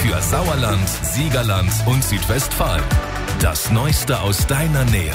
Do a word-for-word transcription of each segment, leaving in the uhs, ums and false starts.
für Sauerland, Siegerland und Südwestfalen. Das Neueste aus deiner Nähe.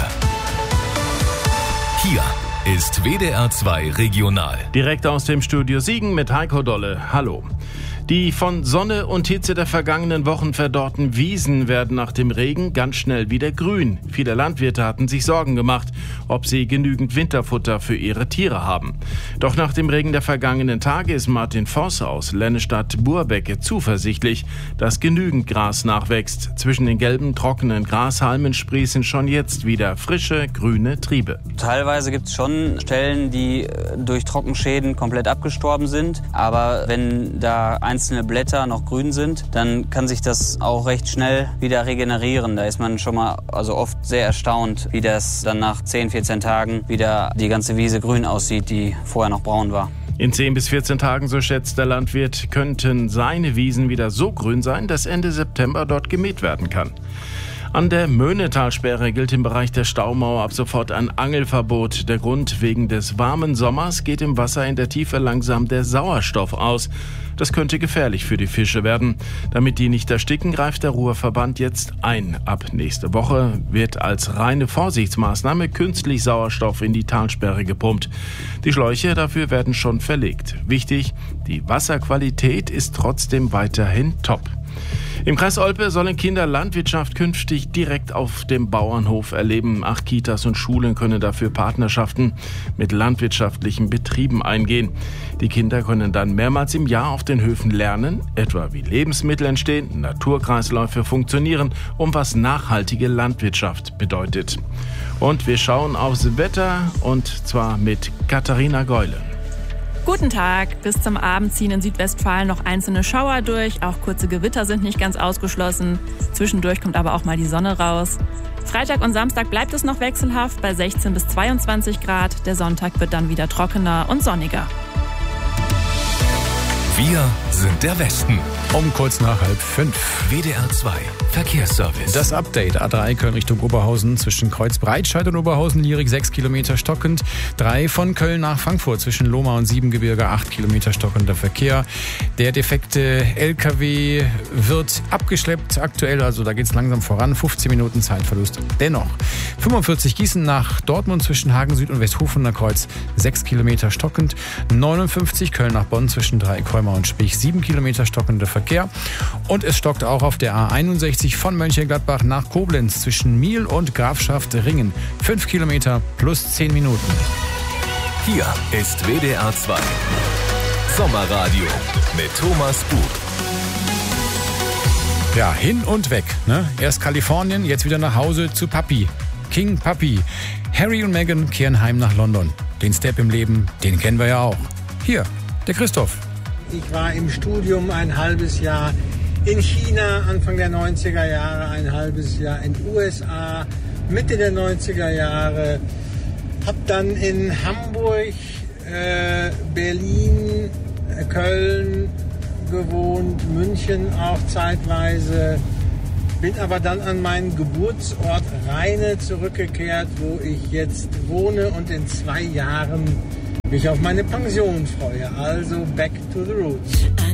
Hier ist W D R zwei Regional. Direkt aus dem Studio Siegen mit Heiko Dolle. Hallo. Die von Sonne und Hitze der vergangenen Wochen verdorrten Wiesen werden nach dem Regen ganz schnell wieder grün. Viele Landwirte hatten sich Sorgen gemacht, ob sie genügend Winterfutter für ihre Tiere haben. Doch nach dem Regen der vergangenen Tage ist Martin Voss aus Lennestadt-Burbecke zuversichtlich, dass genügend Gras nachwächst. Zwischen den gelben, trockenen Grashalmen sprießen schon jetzt wieder frische, grüne Triebe. Teilweise gibt es schon Stellen, die durch Trockenschäden komplett abgestorben sind. Aber wenn da einzelne Blätter noch grün sind, dann kann sich das auch recht schnell wieder regenerieren. Da ist man schon mal also oft sehr erstaunt, wie das dann nach zehn, vierzehn Tagen wieder die ganze Wiese grün aussieht, die vorher noch braun war. In zehn bis vierzehn Tagen, so schätzt der Landwirt, könnten seine Wiesen wieder so grün sein, dass Ende September dort gemäht werden kann. An der Möhnetalsperre gilt im Bereich der Staumauer ab sofort ein Angelverbot. Der Grund: wegen des warmen Sommers geht im Wasser in der Tiefe langsam der Sauerstoff aus. Das könnte gefährlich für die Fische werden. Damit die nicht ersticken, greift der Ruhrverband jetzt ein. Ab nächste Woche wird als reine Vorsichtsmaßnahme künstlich Sauerstoff in die Talsperre gepumpt. Die Schläuche dafür werden schon verlegt. Wichtig: die Wasserqualität ist trotzdem weiterhin top. Im Kreis Olpe sollen Kinder Landwirtschaft künftig direkt auf dem Bauernhof erleben. Acht Kitas und Schulen können dafür Partnerschaften mit landwirtschaftlichen Betrieben eingehen. Die Kinder können dann mehrmals im Jahr auf den Höfen lernen, etwa wie Lebensmittel entstehen, Naturkreisläufe funktionieren und was nachhaltige Landwirtschaft bedeutet. Und wir schauen aufs Wetter, und zwar mit Katharina Geule. Guten Tag. Bis zum Abend ziehen in Südwestfalen noch einzelne Schauer durch. Auch kurze Gewitter sind nicht ganz ausgeschlossen. Zwischendurch kommt aber auch mal die Sonne raus. Freitag und Samstag bleibt es noch wechselhaft bei sechzehn bis zweiundzwanzig Grad. Der Sonntag wird dann wieder trockener und sonniger. Wir sind der Westen. Um kurz nach halb fünf. W D R zwei Verkehrsservice. Das Update: A drei Köln Richtung Oberhausen zwischen Kreuzbreitscheid und Oberhausen-Lierig sechs Kilometer stockend. drei von Köln nach Frankfurt zwischen Lohmar und Siebengebirge acht Kilometer stockender Verkehr. Der defekte L K W wird abgeschleppt aktuell, also da geht es langsam voran. fünfzehn Minuten Zeitverlust dennoch. fünfundvierzig Gießen nach Dortmund zwischen Hagen Süd und Westhofener Kreuz sechs Kilometer stockend. neunundfünfzig Köln nach Bonn zwischen Dreikäumer und Spich sieben Kilometer stockender Verkehr. Und es stockt auch auf der A einundsechzig von Mönchengladbach nach Koblenz zwischen Miel und Grafschaft Ringen. fünf Kilometer plus zehn Minuten. Hier ist W D R zwei Sommerradio mit Thomas Buch. Ja, hin und weg. Ne? Erst Kalifornien, jetzt wieder nach Hause zu Papi. King Papi. Harry und Meghan kehren heim nach London. Den Step im Leben, den kennen wir ja auch. Hier, der Christoph. Ich war im Studium ein halbes Jahr in China, Anfang der neunziger Jahre, ein halbes Jahr in den U S A, Mitte der neunziger Jahre. Hab dann in Hamburg, äh, Berlin, äh, Köln gewohnt, München auch zeitweise. Bin aber dann an meinen Geburtsort Rheine zurückgekehrt, wo ich jetzt wohne und in zwei Jahren mich auf meine Pension freue. Also back to the roots.